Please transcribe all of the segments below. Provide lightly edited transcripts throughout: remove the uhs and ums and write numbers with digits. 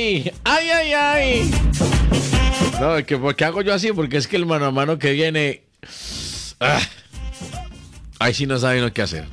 ay, ay, ay, ay. No, es que ¿por qué hago yo así? Porque es que el mano a mano que viene... ahí sí no saben lo que hacer.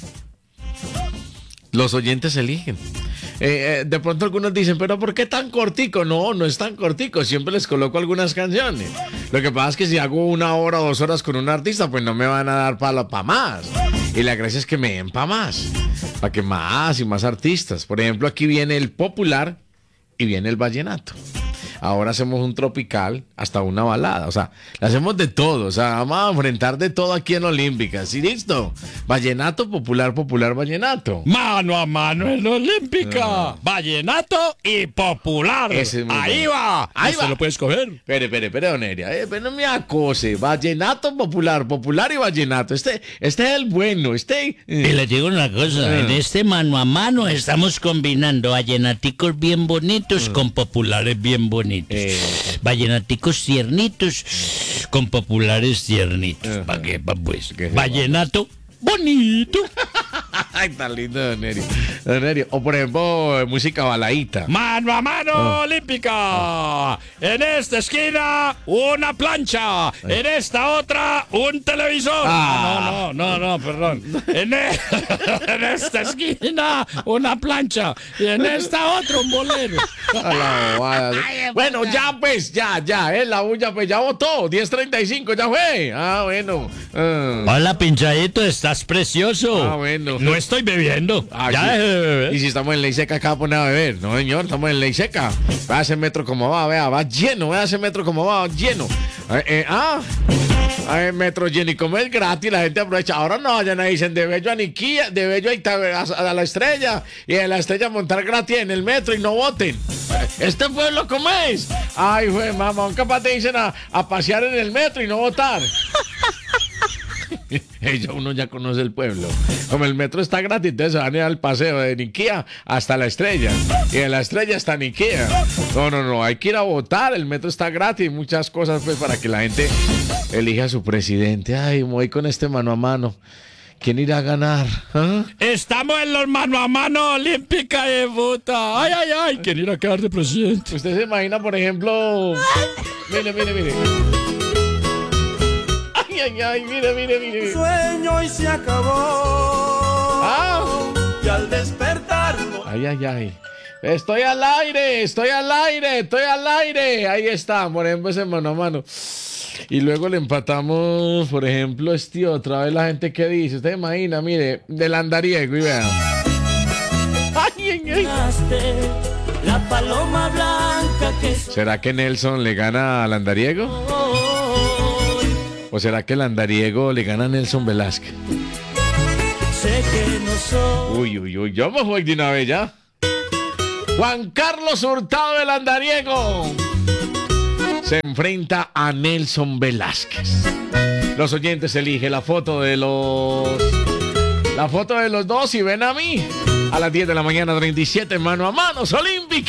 Los oyentes eligen. De pronto algunos dicen, pero ¿por qué tan cortico? No, no es tan cortico. Siempre les coloco algunas canciones. Lo que pasa es que si hago 1 hora o 2 horas con un artista, pues no me van a dar palo para más. Y la gracia es que me den para más. Para que más y más artistas. Por ejemplo, aquí viene el popular y viene el vallenato. Ahora hacemos un tropical hasta una balada. O sea, le hacemos de todo. O sea, vamos a enfrentar de todo aquí en Olímpica. ¿Sí, listo? Vallenato, popular, popular, vallenato. Mano a mano en Olímpica. Vallenato y popular. Ese es muy Ahí bueno. va. Ahí Usted va. lo puede escoger. Espere, don Eria. Pero no me acose. Vallenato, popular, popular y vallenato. Este es el bueno. Y le digo una cosa, en este mano a mano estamos combinando vallenaticos bien bonitos con populares bien bonitos. Vallenaticos tiernitos con populares tiernitos. ¿Para qué? Pues. Vallenato bonito. Ay, tan lindo, don Eria. Don Eria. O por ejemplo, música baladita. Mano a mano Olímpica. En esta esquina, una plancha. En esta otra, un televisor. No, perdón. En esta esquina, una plancha. Y en esta otra, un bolero. A la bobada. Bueno, ya pues, ya, la bulla pues ya votó. 10:35, ya fue. Ah, bueno. Hola, pinchadito, estás precioso. Ah, bueno. No estoy bebiendo. Ah, Ya sí. dejé de beber. Y si estamos en ley seca, acá poner a beber. No, señor, estamos en ley seca. Vea ese metro como va lleno. Vea ese metro como va lleno. Metro lleno. Y como es gratis, la gente aprovecha. Ahora no vayan a dicen de Bello a Niquía, de Bello a la Estrella. Y de la Estrella montar gratis en el metro y no voten. Este pueblo, ¿cómo es? Ay, güey, mamá, capaz te dicen a pasear en el metro y no votar. Uno ya conoce el pueblo. Como el metro está gratis, entonces se van a ir al paseo de Niquía hasta la Estrella. Y de la Estrella hasta Niquía. No, hay que ir a votar. El metro está gratis. Muchas cosas pues para que la gente elija a su presidente. Ay, me voy con este mano a mano. ¿Quién irá a ganar? ¿Ah? Estamos en los mano a mano Olímpica de puta. Ay. ¿Quién irá a quedar de presidente? ¿Usted se imagina, por ejemplo? Mire. Ay, mire. Sueño y se acabó. Y al despertar. Ay. Estoy al aire. Ahí está, por ejemplo, ese mano a mano. Y luego le empatamos, por ejemplo, otra vez la gente que dice. Usted imagina, mire, del andariego y vean. Ay. La paloma blanca que ¿Será que Nelson le gana al andariego? ¿O será que el andariego le gana a Nelson Velázquez? sé que no soy. Uy, yo me voy de una vez ya. Juan Carlos Hurtado del andariego se enfrenta a Nelson Velázquez. Los oyentes eligen la foto de los dos y ven a mí a las 10 de la mañana, 37 mano a mano, Olímpica.